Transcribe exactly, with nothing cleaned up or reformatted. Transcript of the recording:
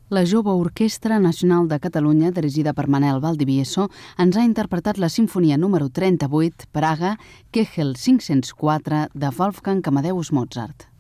La Jove Orquestra Nacional de Catalunya, dirigida per Manel Valdivieso, ens ha interpretat la sinfonia número trenta-vuit, Praga, Kegel cinc-cents quatre, de Wolfgang Amadeus Mozart.